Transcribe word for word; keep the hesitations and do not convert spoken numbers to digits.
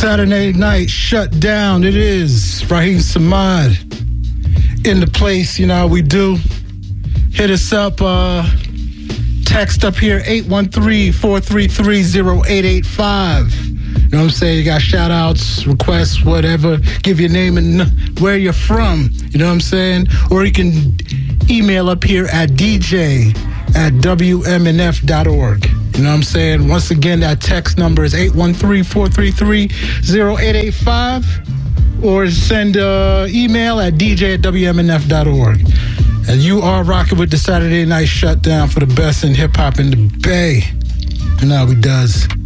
Saturday night shut down. It is Raheem Samad in the place. You know how we do. Hit us up. Uh, text up here eight one three, four three three, zero eight eight five. You know what I'm saying? You got shout outs, requests, whatever. Give your name and where you're from. You know what I'm saying? Or you can email up here at D J at W M N F dot org. You know what I'm saying? Once again, that text number is eight one three, four three three, zero eight eight five. Or send an email at D J at W M N F dot org. And you are rocking with the Saturday Night Shutdown for the best in hip-hop in the Bay. You know how he does.